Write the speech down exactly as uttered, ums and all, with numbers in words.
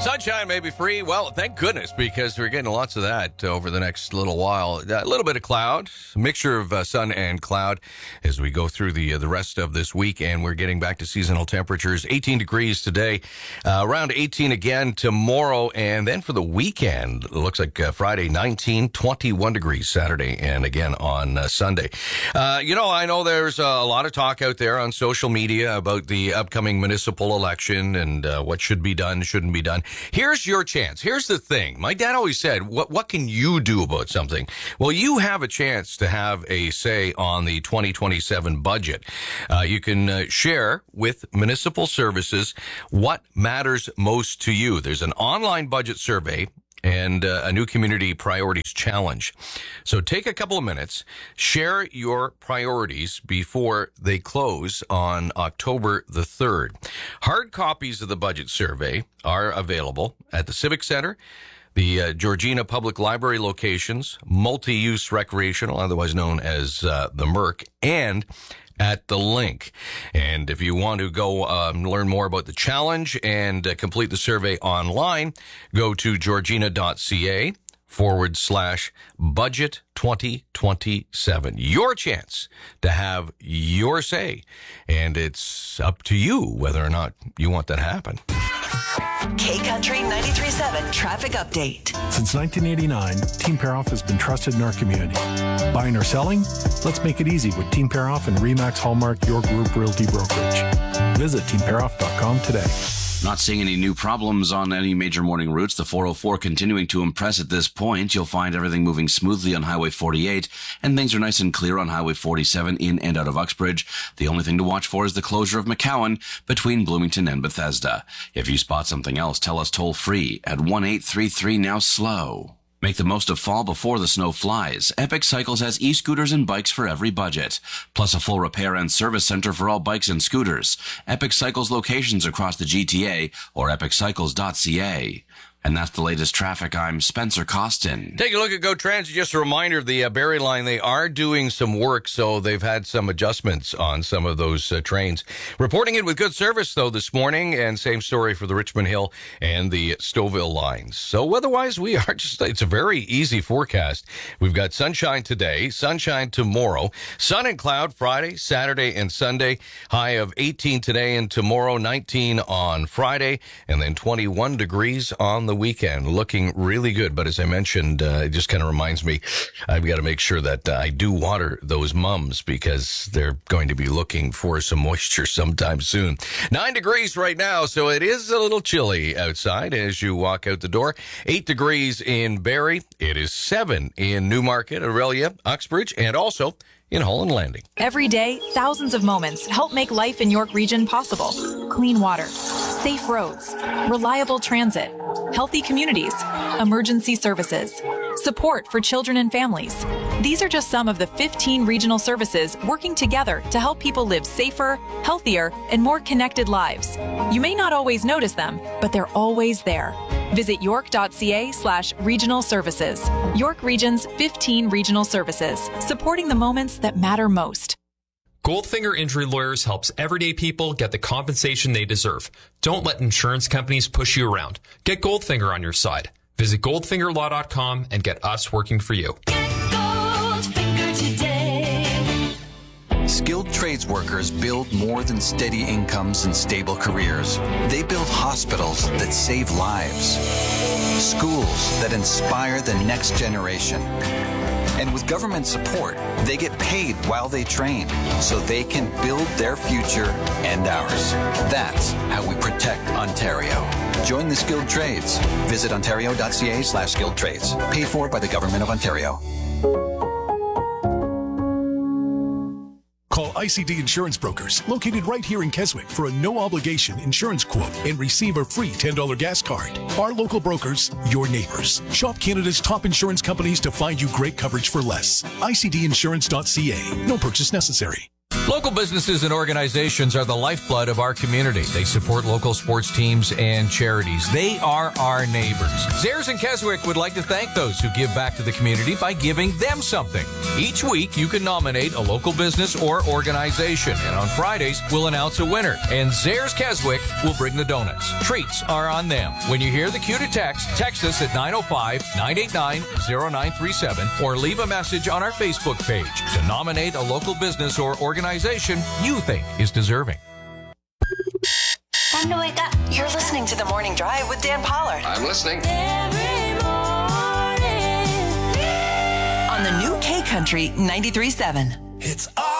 Sunshine may be free. Well, thank goodness, because we're getting lots of that over the next little while. A little bit of cloud, a mixture of uh, sun and cloud as we go through the uh, the rest of this week, and we're getting back to seasonal temperatures. eighteen degrees today, uh, around eighteen again tomorrow, and then for the weekend, it looks like uh, Friday, nineteen, twenty-one degrees Saturday, and again on uh, Sunday. Uh, you know, I know there's a lot of talk out there on social media about the upcoming municipal election and uh, what should be done, shouldn't be done. Here's your chance. Here's the thing. My dad always said, what what can you do about something? Well, you have a chance to have a say on the twenty twenty-seven budget. Uh, you can uh, share with Municipal Services what matters most to you. There's an online budget survey and uh, a new community priorities challenge. So take a couple of minutes, share your priorities before they close on October the third. Hard copies of the budget survey are available at the Civic Center, the uh, Georgina Public Library locations, multi-use recreational, otherwise known as uh, the Merc, and at the link. And if you want to go um, learn more about the challenge and uh, complete the survey online, go to georgina.ca forward slash budget 2027. Your chance to have your say. And it's up to you whether or not you want that to happen. K-Country ninety-three point seven Traffic Update. Since nineteen eighty-nine, Team Paroff has been trusted in our community. Buying or selling? Let's make it easy with Team Paroff and Remax Hallmark Your Group Realty Brokerage. Visit team paroff dot com today. Not seeing any new problems on any major morning routes. The four oh four continuing to impress at this point. You'll find everything moving smoothly on Highway forty-eight, and things are nice and clear on Highway forty-seven in and out of Uxbridge. The only thing to watch for is the closure of McCowan between Bloomington and Bethesda. If you spot something else, tell us toll free at one eight three three now slow. Make the most of fall before the snow flies. Epic Cycles has e-scooters and bikes for every budget, plus a full repair and service center for all bikes and scooters. Epic Cycles locations across the G T A or epic cycles dot c a. And that's the latest traffic. I'm Spencer Costin. Take a look at Go Transit. Just a reminder of the uh, Barrie line. They are doing some work, so they've had some adjustments on some of those uh, trains. Reporting in with good service, though, this morning, and same story for the Richmond Hill and the Stouffville lines. So otherwise, we are just, it's a very easy forecast. We've got sunshine today, sunshine tomorrow, sun and cloud Friday, Saturday, and Sunday. High of eighteen today and tomorrow, nineteen on Friday, and then twenty-one degrees on the weekend. Looking really good, but as I mentioned, uh, it just kind of reminds me I've got to make sure that uh, I do water those mums because they're going to be looking for some moisture sometime soon. Nine degrees right now, so it is a little chilly outside as you walk out the door. Eight degrees in Barrie. It is seven in Newmarket, Aurelia, Uxbridge, and also in Holland Landing. Every day, thousands of moments help make life in York Region possible. Clean water, safe roads, reliable transit, healthy communities, emergency services, support for children and families. These are just some of the fifteen regional services working together to help people live safer, healthier, and more connected lives. You may not always notice them, but they're always there. Visit york.ca slash regional services. York Region's fifteen regional services, supporting the moments that matter most. Goldfinger Injury Lawyers helps everyday people get the compensation they deserve. Don't let insurance companies push you around. Get Goldfinger on your side. Visit goldfinger law dot com and get us working for you. Get Goldfinger today. Skilled trades workers build more than steady incomes and stable careers. They build hospitals that save lives, schools that inspire the next generation. And with government support, they get paid while they train so they can build their future and ours. That's how we protect Ontario. Join the skilled trades. Visit ontario.ca slash skilled trades. Paid for by the Government of Ontario. Call I C D Insurance Brokers, located right here in Keswick, for a no-obligation insurance quote and receive a free ten dollars gas card. Our local brokers, your neighbors. Shop Canada's top insurance companies to find you great coverage for less. I C D insurance dot c a. No purchase necessary. Local businesses and organizations are the lifeblood of our community. They support local sports teams and charities. They are our neighbors. Zayres and Keswick would like to thank those who give back to the community by giving them something. Each week, you can nominate a local business or organization. And on Fridays, we'll announce a winner. And Zayres Keswick will bring the donuts. Treats are on them. When you hear the cue to text, text us at nine oh five, nine eight nine, oh nine three seven or leave a message on our Facebook page to nominate a local business or organization you think is deserving. Time to wake up. You're listening to The Morning Drive with Dan Pollard. I'm listening. Every morning. On the new K Country ninety-three point seven. It's all